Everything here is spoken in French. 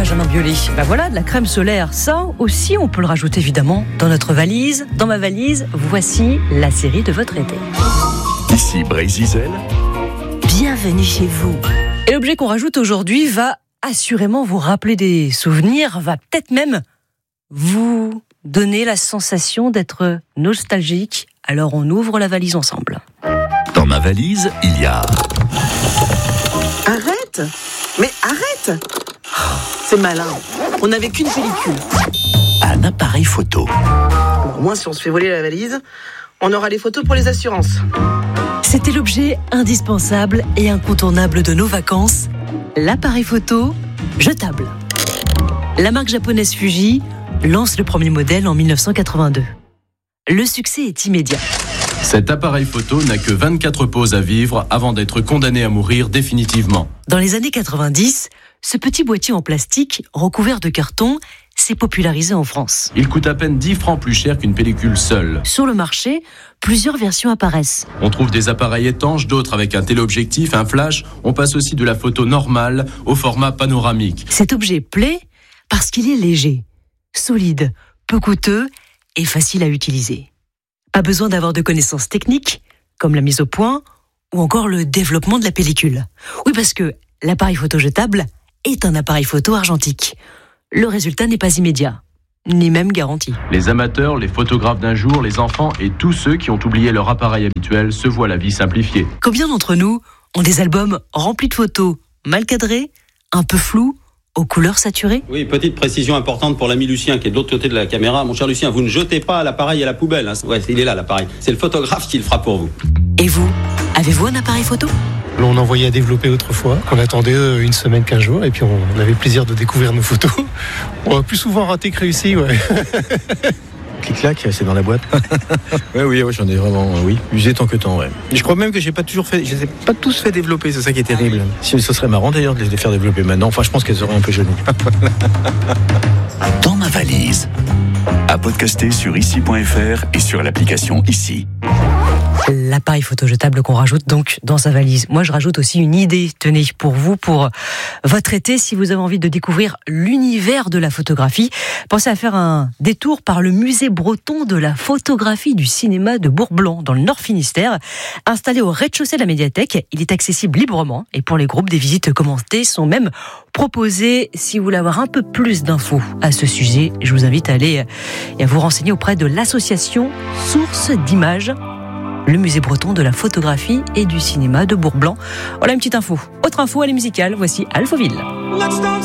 Benjamin Biolay. Voilà, de la crème solaire. Ça aussi, on peut le rajouter évidemment dans notre valise. Dans ma valise, voici la série de votre été. Ici Brésil. Bienvenue chez vous. Et l'objet qu'on rajoute aujourd'hui va assurément vous rappeler des souvenirs, va peut-être même vous donner la sensation d'être nostalgique. Alors on ouvre la valise ensemble. Dans ma valise, il y a... Arrête! Mais arrête! C'est malin. On n'avait qu'une pellicule. Un appareil photo. Au moins, si on se fait voler la valise, on aura les photos pour les assurances. C'était l'objet indispensable et incontournable de nos vacances, l'appareil photo jetable. La marque japonaise Fuji lance le premier modèle en 1982. Le succès est immédiat. Cet appareil photo n'a que 24 poses à vivre avant d'être condamné à mourir définitivement. Dans les années 90, ce petit boîtier en plastique recouvert de carton s'est popularisé en France. Il coûte à peine 10 francs plus cher qu'une pellicule seule. Sur le marché, plusieurs versions apparaissent. On trouve des appareils étanches, d'autres avec un téléobjectif, un flash. On passe aussi de la photo normale au format panoramique. Cet objet plaît parce qu'il est léger, solide, peu coûteux et facile à utiliser. Pas besoin d'avoir de connaissances techniques, comme la mise au point ou encore le développement de la pellicule. Oui, parce que l'appareil photo jetable est un appareil photo argentique. Le résultat n'est pas immédiat, ni même garanti. Les amateurs, les photographes d'un jour, les enfants et tous ceux qui ont oublié leur appareil habituel se voient la vie simplifiée. Combien d'entre nous ont des albums remplis de photos mal cadrées, un peu floues, aux couleurs saturées? Oui, petite précision importante pour l'ami Lucien qui est de l'autre côté de la caméra. Mon cher Lucien, vous ne jetez pas l'appareil à la poubelle. Hein. Ouais, il est là l'appareil. C'est le photographe qui le fera pour vous. Et vous, avez-vous un appareil photo? On envoyait à développer autrefois. On attendait une semaine, 15 jours, et puis on avait le plaisir de découvrir nos photos. On a plus souvent raté que réussi, ouais. Clic-clac, c'est dans la boîte. oui, j'en ai vraiment, usé tant que temps, ouais. Je crois même que je les ai pas tous fait développer, c'est ça qui est terrible. Si, ce serait marrant d'ailleurs de les faire développer maintenant. Enfin, je pense qu'elles seraient un peu jolies. Dans ma valise. À podcaster sur ici.fr et sur l'application Ici. L'appareil photo jetable qu'on rajoute donc dans sa valise. Moi, je rajoute aussi une idée, tenez, pour vous, pour votre été, si vous avez envie de découvrir l'univers de la photographie. Pensez à faire un détour par le musée breton de la photographie du cinéma de Bourg-Blanc, dans le Nord Finistère. Installé au rez-de-chaussée de la médiathèque, il est accessible librement et pour les groupes, des visites commentées sont même proposées. Si vous voulez avoir un peu plus d'infos à ce sujet, je vous invite à aller et à vous renseigner auprès de l'association Source d'Images, le musée breton de la photographie et du cinéma de Bourg-Blanc. Voilà une petite info. Autre info, elle est musicale. Voici Alphaville.